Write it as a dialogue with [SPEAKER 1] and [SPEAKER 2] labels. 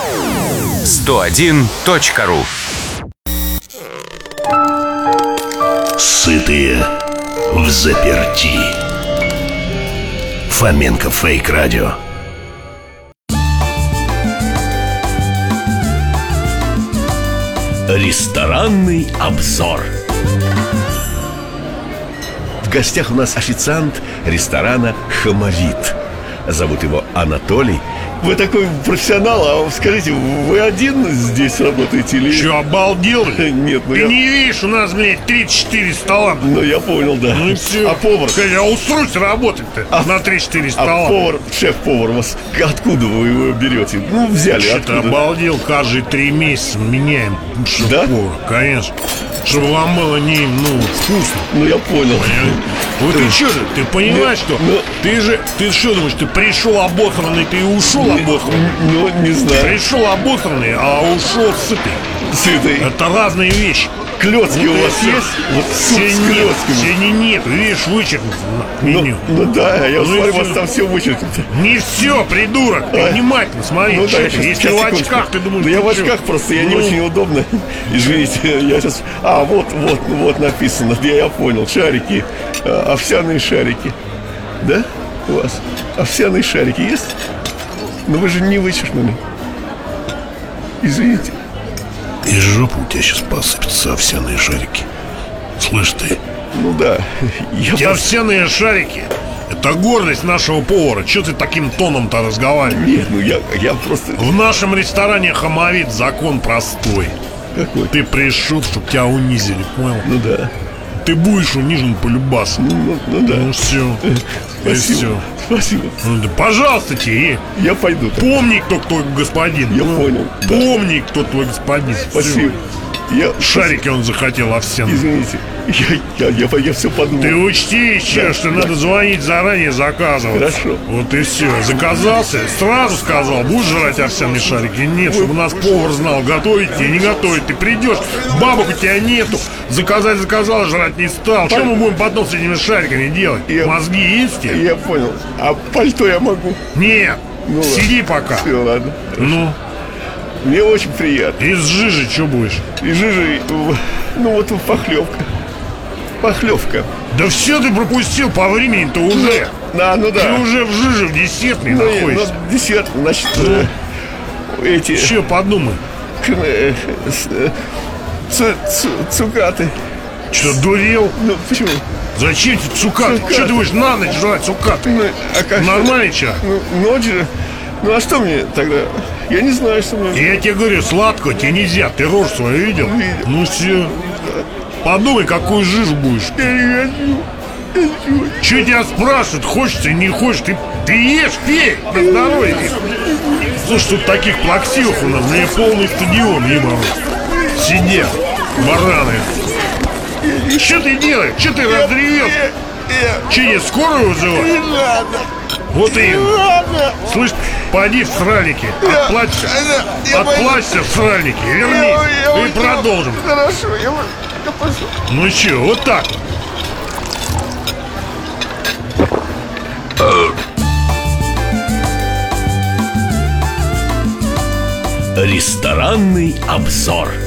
[SPEAKER 1] 101.ru.
[SPEAKER 2] Сытые взаперти. Фоменко Фейк Радио. Ресторанный обзор. В гостях у нас официант ресторана «Хамовит». Зовут его Анатолий. Вы такой профессионал, а скажите, вы один здесь работаете или...
[SPEAKER 3] Че, обалдел?
[SPEAKER 2] Нет, ну
[SPEAKER 3] Ты
[SPEAKER 2] я...
[SPEAKER 3] не видишь, у нас, блядь, 34 стола.
[SPEAKER 2] Ну, я понял, да.
[SPEAKER 3] Ну и все.
[SPEAKER 2] А повар?
[SPEAKER 3] Скажи, а устроить работать-то на 3-4 стола?
[SPEAKER 2] А повар, шеф-повар у вас, откуда вы его берете? Ну, взяли,
[SPEAKER 3] Что-то
[SPEAKER 2] откуда?
[SPEAKER 3] обалдел, каждые 3 месяца меняем
[SPEAKER 2] Да?
[SPEAKER 3] шеф-повара, конечно. Чтобы вам было не, вкусно.
[SPEAKER 2] Ну, я понял.
[SPEAKER 3] Вот ты что же, ты понимаешь, что? Ты что думаешь, ты пришел обосранный, ты и ушел обосранный?
[SPEAKER 2] Ну, не знаю.
[SPEAKER 3] Пришел обосранный, а ушел сытый.
[SPEAKER 2] Сытый.
[SPEAKER 3] Это разные вещи.
[SPEAKER 2] Клёцки у вас есть? Вот суп с клёцками.
[SPEAKER 3] Сегодня нет, видишь, вычеркнуто меню.
[SPEAKER 2] Ну да, я
[SPEAKER 3] Ну и
[SPEAKER 2] смотрю, у вас
[SPEAKER 3] всё.
[SPEAKER 2] там все вычеркнуто.
[SPEAKER 3] Не все, придурок, ты внимательно смотри.
[SPEAKER 2] Ну да, я
[SPEAKER 3] Если
[SPEAKER 2] сейчас,
[SPEAKER 3] ты в
[SPEAKER 2] секундочку.
[SPEAKER 3] очках, ты думаешь,
[SPEAKER 2] Да я в
[SPEAKER 3] ты чё?
[SPEAKER 2] очках просто, я не
[SPEAKER 3] Ну,
[SPEAKER 2] очень удобно. Извините, я сейчас... вот написано, я понял. Шарики, овсяные шарики. Да? У вас овсяные шарики есть? Но вы же не вычеркнули. Извините.
[SPEAKER 3] Из жопы у тебя сейчас посыпятся овсяные шарики. Слышь ты,
[SPEAKER 2] Ну да,
[SPEAKER 3] эти овсяные шарики — это гордость нашего повара. Че ты таким тоном-то разговариваешь?
[SPEAKER 2] Нет, ну я просто...
[SPEAKER 3] В нашем ресторане «Хамовит» закон простой.
[SPEAKER 2] Какой?
[SPEAKER 3] Ты пришел, чтоб тебя унизили, понял?
[SPEAKER 2] Ну да.
[SPEAKER 3] Ты будешь унижен полюбас.
[SPEAKER 2] Ну да.
[SPEAKER 3] Ну все. И все.
[SPEAKER 2] Спасибо. Спасибо.
[SPEAKER 3] Ну, да, пожалуйста тебе.
[SPEAKER 2] Я пойду.
[SPEAKER 3] Помни, кто твой господин.
[SPEAKER 2] Я понял, да.
[SPEAKER 3] Помни, кто твой господин.
[SPEAKER 2] Спасибо. Я...
[SPEAKER 3] Шарики он захотел овсяные.
[SPEAKER 2] Извините. Я все подумал.
[SPEAKER 3] Ты учти еще,
[SPEAKER 2] Да,
[SPEAKER 3] что
[SPEAKER 2] да.
[SPEAKER 3] надо звонить заранее, заказывать.
[SPEAKER 2] Хорошо.
[SPEAKER 3] Вот и все. Заказался, сразу сказал, будешь жрать овсяные шарики? Нет, чтобы у нас повар знал, готовить тебе, не готовить. Ты придешь, бабок у тебя нету. Заказал, жрать не стал. Что мы будем потом с этими шариками делать? Мозги есть тебе?
[SPEAKER 2] Я понял. А пальто я могу?
[SPEAKER 3] Нет.
[SPEAKER 2] Ну ладно.
[SPEAKER 3] Сиди пока.
[SPEAKER 2] Все, ладно.
[SPEAKER 3] Ну,
[SPEAKER 2] Мне очень приятно.
[SPEAKER 3] из жижи что будешь?
[SPEAKER 2] И жижи, ну вот похлебка. Похлебка.
[SPEAKER 3] Да все ты пропустил по времени-то уже.
[SPEAKER 2] Да, ну
[SPEAKER 3] Ты
[SPEAKER 2] да.
[SPEAKER 3] уже в жиже в десертной
[SPEAKER 2] Ну,
[SPEAKER 3] находишься.
[SPEAKER 2] десерт, значит, эти...
[SPEAKER 3] Че, подумай.
[SPEAKER 2] Цукаты.
[SPEAKER 3] Что, дурел?
[SPEAKER 2] Ну, почему?
[SPEAKER 3] Зачем тебе цукаты?
[SPEAKER 2] Цукаты.
[SPEAKER 3] Что ты будешь на ночь жрать цукаты?
[SPEAKER 2] Ну, а как?
[SPEAKER 3] Нормальный чай?
[SPEAKER 2] Ну, ночь же. Ну, а что мне тогда? Я не знаю, что мне...
[SPEAKER 3] Я тебе говорю, сладкого тебе нельзя. Ты рожь свою видел?
[SPEAKER 2] Видел.
[SPEAKER 3] Ну все. Подумай, какую жижу будешь.
[SPEAKER 2] Я не хочу.
[SPEAKER 3] Че тебя спрашивают, хочешь ты, не хочешь? Ты ешь, пей, на здоровье. Слушай, тут таких плаксивых у нас, мне полный стадион, ебаный. Сидят, бараны. Что ты делаешь? Что ты разревел? Че, тебе скорую вызывать?
[SPEAKER 2] Не надо.
[SPEAKER 3] Вот и...
[SPEAKER 2] Ладно.
[SPEAKER 3] Слышь, поди в сральники, отплачься. Отплачься в сральники, верни. И продолжим.
[SPEAKER 2] Хорошо, я пошел.
[SPEAKER 3] Ну че, вот так.
[SPEAKER 2] Ресторанный обзор.